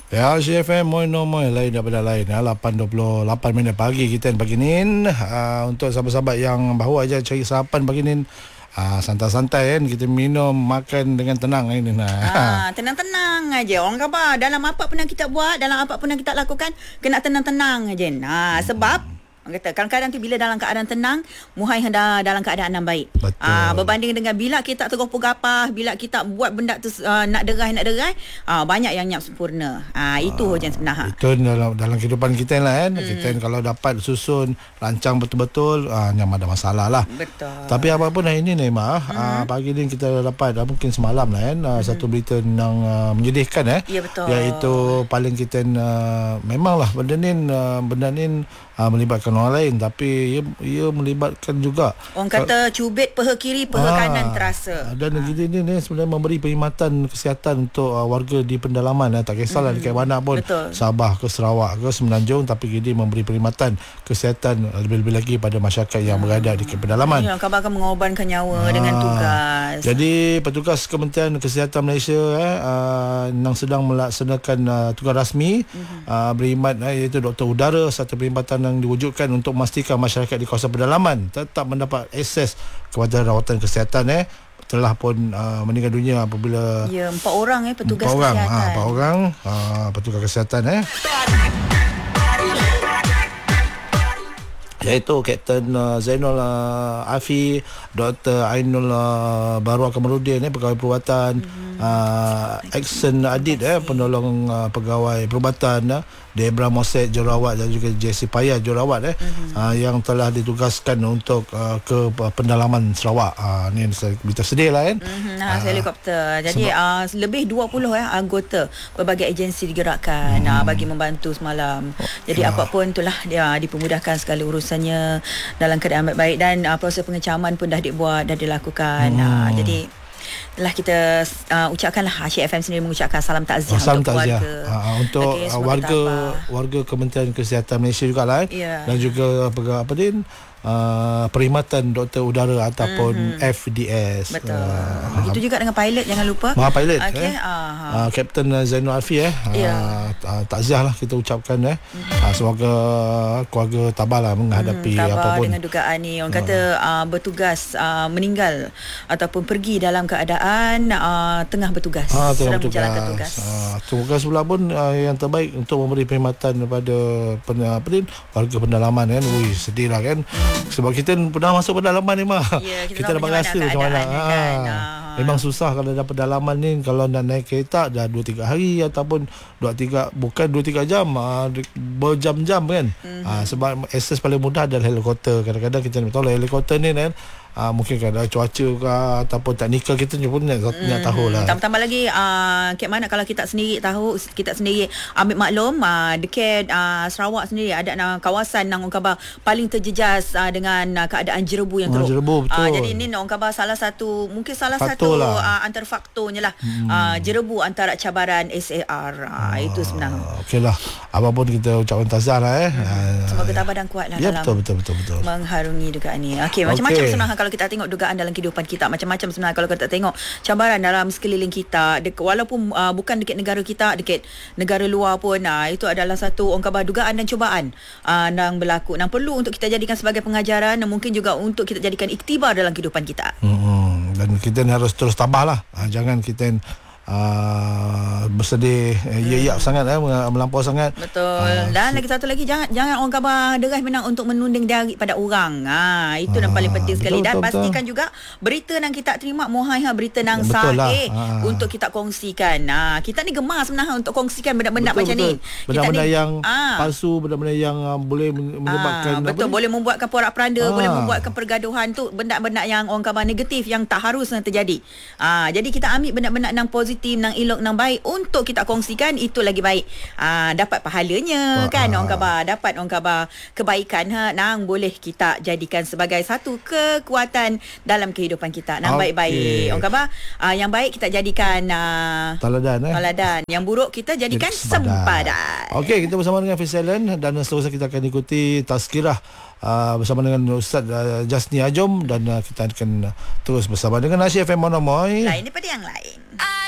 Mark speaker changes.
Speaker 1: Ya, CFM Moin lain daripada lain. 8.28 minit pagi kita pagi ni. Untuk sahabat-sahabat yang baru aja cari sarapan pagi ni, santai-santai kan, kita minum makan dengan tenang ini.
Speaker 2: Tenang-tenang aja. Orang kata dalam apa pun yang kita buat, dalam apa pun yang kita lakukan, kena tenang-tenang aja. Sebab kata kadang-kadang tu bila dalam keadaan tenang, muhai hendak dalam keadaan yang baik. Berbanding dengan bila kita tergopoh gapah, bila kita buat benda tu nak derai, banyak yang nyap sempurna. Itu je sebenarnya.
Speaker 1: Itu dalam kehidupan kita lah kan. Kita kalau dapat susun rancang betul-betul, yang ada masalah lah.
Speaker 2: Betul.
Speaker 1: Tapi apapun hari ini Naimah, pagi ni kita dapat mungkin semalam lah kan, satu berita yang menyedihkan
Speaker 2: Ya, betul.
Speaker 1: Iaitu paling kita memanglah benda ni melibatkan orang lain, tapi ia melibatkan juga
Speaker 2: orang kata cubit peha kiri peha kanan terasa.
Speaker 1: Dan kita ni sebenarnya memberi perkhidmatan kesihatan untuk warga di pendalaman, tak kisahlah dekat mana pun.
Speaker 2: Betul.
Speaker 1: Sabah ke Sarawak ke Semenanjung, tapi kita memberi perkhidmatan kesihatan lebih-lebih lagi pada masyarakat yang berada di pedalaman.
Speaker 2: Ya, khabar akan mengorbankan nyawa dengan tugas.
Speaker 1: Jadi petugas Kementerian Kesihatan Malaysia yang sedang melaksanakan tugas rasmi berkhidmat, iaitu Doktor Udara, satu perkhidmatan yang diwujudkan untuk memastikan masyarakat di kawasan pedalaman tetap mendapat akses kepada rawatan kesihatan telah pun meninggal dunia apabila
Speaker 2: 4 orang petugas kesihatan.
Speaker 1: 4 orang petugas kesihatan iaitu Kapten Zainul Afi, Dr. Ainul Barwa Kamarudin, pegawai perubatan, Aksen Adid, penolong pegawai perubatan, Debra Mosek jururawat, dan juga Jessie Payah jururawat yang telah ditugaskan untuk ke pendalaman Sarawak. Ni berita sedih lah kan.
Speaker 2: Helikopter. Jadi lebih 20 anggota berbagai agensi digerakkan bagi membantu semalam. Jadi apapun itulah dia dipermudahkan segala urusannya dalam keadaan baik-baik, dan proses pengecaman pun dah dibuat, dah dilakukan. Jadi telah kita ucapkanlah, Asyik FM sendiri mengucapkan salam takziah untuk keluarga,
Speaker 1: untuk warga Kementerian Kesihatan Malaysia jugalah dan juga perkhidmatan Doktor Udara ataupun FDS.
Speaker 2: Betul. Begitu juga dengan pilot, jangan lupa.
Speaker 1: Pilot Kapten Zainul Afi takziah lah kita ucapkan semoga keluarga tabahlah menghadapi
Speaker 2: tabah
Speaker 1: apapun
Speaker 2: dengan dugaan ni. Orang kata bertugas meninggal ataupun pergi dalam keadaan tengah bertugas, sedang menjalankan tugas.
Speaker 1: Tugas pula pun yang terbaik untuk memberi perkhidmatan kepada warga pendalaman kan. Sedih lah kan. Sebab kita pernah masuk pedalaman ni kita dapat rasa macam mana memang susah kalau dapat pedalaman ni. Kalau nak naik kereta dah 2-3 hari ataupun 2-3 jam, berjam-jam kan. Sebab akses paling mudah adalah helikopter. Kadang-kadang kita tahu lah helikopter ni kan, mungkin ada cuaca ke ataupun teknikal, kita pun nak tahu lah.
Speaker 2: Tambah lagi kat mana kalau kita sendiri tahu, kita sendiri ambil maklum dekat Sarawak sendiri ada kawasan yang orang khabar paling terjejas dengan keadaan jerebu yang teruk.
Speaker 1: Jerebu, betul.
Speaker 2: Jadi ni orang khabar salah satu antara faktornya lah. Jerebu antara cabaran SAR. Itu sebenarnya. Okeylah,
Speaker 1: apapun kita ucapkan takziah lah
Speaker 2: semoga tabah dan kuat lah dalam
Speaker 1: betul
Speaker 2: mengharungi dugaan ni. Macam-macam sebenarnya kalau kita tengok dugaan dalam kehidupan kita, macam-macam sebenarnya kalau kita tengok cabaran dalam sekeliling kita, walaupun bukan dekat negara kita, dekat negara luar pun, itu adalah satu orang khabar dugaan dan cubaan yang berlaku, yang perlu untuk kita jadikan sebagai pengajaran, dan mungkin juga untuk kita jadikan iktibar dalam kehidupan kita.
Speaker 1: Dan kita harus terus tabahlah, jangan kita bersedih sangat melampau sangat.
Speaker 2: Betul. Dan lagi satu lagi, jangan orang khabar deras menang untuk menunding jari pada orang. Itu yang paling penting sekali. Dan pastikan juga berita yang kita terima mohai berita yang sahih untuk kita kongsikan. Kita ni gemar sebenarnya untuk kongsikan benda-benda macam ni.
Speaker 1: Benda-benda yang palsu, benda-benda yang boleh menyebabkan
Speaker 2: boleh membuatkan porak-peranda, boleh membuatkan pergaduhan, tu benda-benda yang orang khabar negatif yang tak harus terjadi. Jadi kita ambil benda-benda yang positif, yang elok, yang baik untuk kita kongsikan, itu lagi baik. Dapat pahalanya kan orang khabar, dapat orang khabar kebaikan nang boleh kita jadikan sebagai satu kekuatan dalam kehidupan kita. Nang baik-baik orang khabar, yang baik kita jadikan teladan, yang buruk kita jadikan sempadan.
Speaker 1: Okey, kita bersama dengan Fisalen, dan seterusnya kita akan ikuti tazkirah bersama dengan Ustaz Jasni Ajom, dan kita akan terus bersama dengan Asyik FM Monomoy.
Speaker 2: Lain daripada yang lain.